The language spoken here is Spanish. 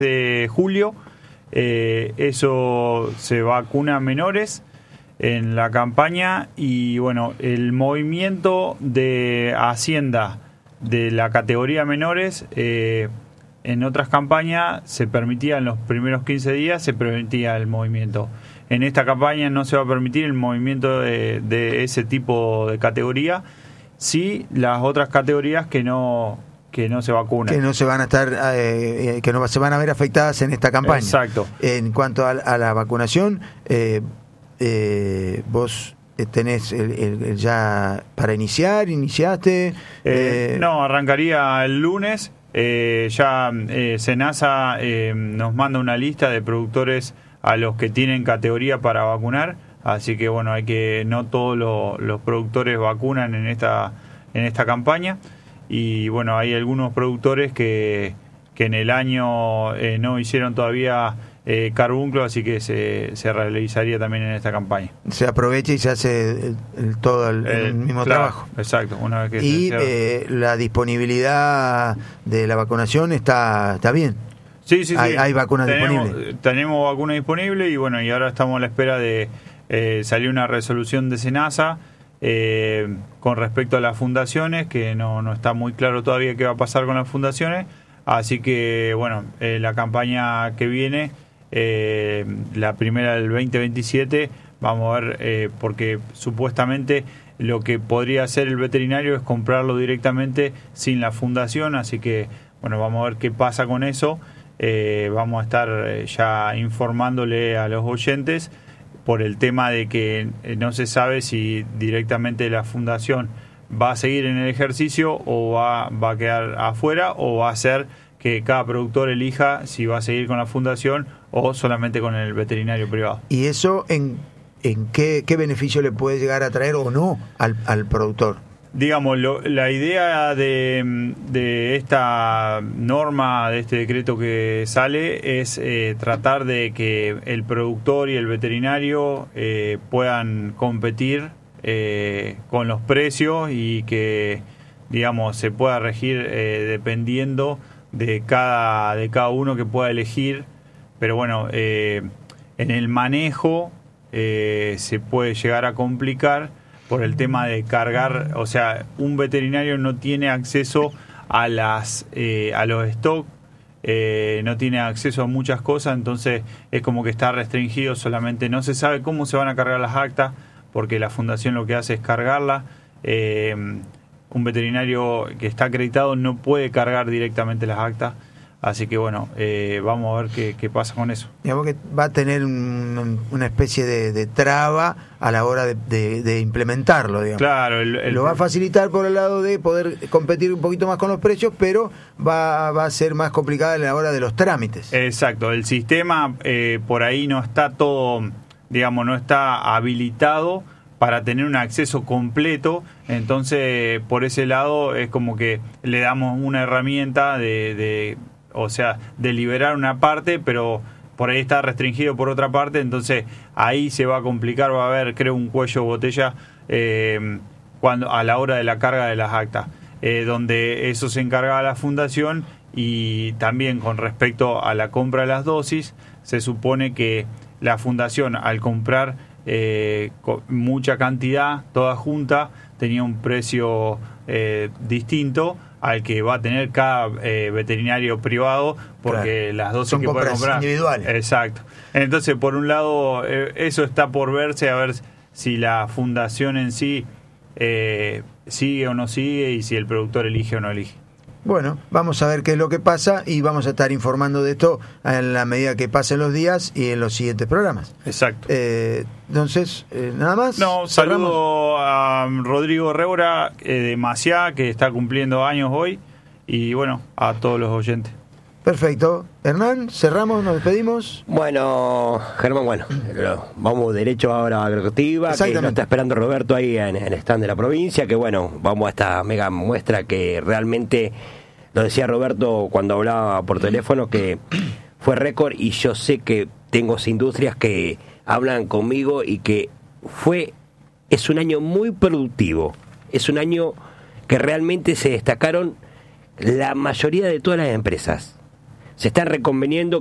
de julio. Eso se vacuna a menores en la campaña y bueno, el movimiento de Hacienda de la categoría menores, en otras campañas se permitía en los primeros 15 días, se permitía el movimiento. En esta campaña no se va a permitir el movimiento de ese tipo de categoría, sí las otras categorías que no se vacunan. Que no se van a estar, que no se van a ver afectadas en esta campaña. Exacto. En cuanto a la vacunación, vos tenés el ya para iniciaste. No, arrancaría el lunes. Ya Senasa nos manda una lista de productores a los que tienen categoría para vacunar, así que bueno, no todos los productores vacunan en esta campaña. Y bueno, hay algunos productores que en el año no hicieron todavía carbunclo, así que se realizaría también en esta campaña. Se aprovecha y se hace todo el mismo trabajo. Exacto. Una vez que la disponibilidad de la vacunación está bien. Sí. Hay vacunas disponibles. Tenemos vacunas disponibles y bueno, y ahora estamos a la espera de salir una resolución de Senasa. Con respecto a las fundaciones, que no está muy claro todavía qué va a pasar con las fundaciones, así que bueno, la campaña que viene, la primera del 2027, vamos a ver, porque supuestamente lo que podría hacer el veterinario es comprarlo directamente sin la fundación, así que bueno, vamos a ver qué pasa con eso. Vamos a estar ya informándole a los oyentes por el tema de que no se sabe si directamente la fundación va a seguir en el ejercicio o va a quedar afuera, o va a ser que cada productor elija si va a seguir con la fundación o solamente con el veterinario privado. ¿Y eso en qué beneficio le puede llegar a traer o no al productor? Digamos, la idea de esta norma, de este decreto que sale, es tratar de que el productor y el veterinario puedan competir con los precios y que, digamos, se pueda regir dependiendo de cada uno que pueda elegir. Pero bueno, en el manejo se puede llegar a complicar por el tema de cargar, o sea, un veterinario no tiene acceso a los stocks, no tiene acceso a muchas cosas, entonces es como que está restringido, solamente no se sabe cómo se van a cargar las actas, porque la fundación lo que hace es cargarla. Un veterinario que está acreditado no puede cargar directamente las actas. Así que bueno, vamos a ver qué pasa con eso. Digamos que va a tener una especie de traba a la hora de implementarlo, digamos. Claro. Lo va a facilitar por el lado de poder competir un poquito más con los precios, pero va a ser más complicada a la hora de los trámites. Exacto, el sistema por ahí no está todo, digamos, no está habilitado para tener un acceso completo, entonces por ese lado es como que le damos una herramienta o sea, de liberar una parte, pero por ahí está restringido por otra parte, entonces ahí se va a complicar, va a haber, creo, un cuello de botella a la hora de la carga de las actas, donde eso se encarga la fundación. Y también con respecto a la compra de las dosis, se supone que la fundación, al comprar mucha cantidad, toda junta, tenía un precio distinto al que va a tener cada veterinario privado, porque claro, las dosis son que puede comprar individuales. Exacto. Entonces, por un lado, eso está por verse, a ver si la fundación en sí sigue o no sigue, y si el productor elige o no elige. Bueno, vamos a ver qué es lo que pasa y vamos a estar informando de esto en la medida que pasen los días y en los siguientes programas. Exacto. Entonces, ¿nada más? No, saludo a Rodrigo Révora de Maciá, que está cumpliendo años hoy, y bueno, a todos los oyentes. Perfecto. Hernán, cerramos, nos despedimos. Bueno, Germán, vamos derecho ahora a Agroactiva, que nos está esperando Roberto ahí en el stand de la provincia, que bueno, vamos a esta mega muestra que realmente, lo decía Roberto cuando hablaba por teléfono, que fue récord, y yo sé que tengo industrias que hablan conmigo y que es un año muy productivo, es un año que realmente se destacaron la mayoría de todas las empresas. se están reconveniendo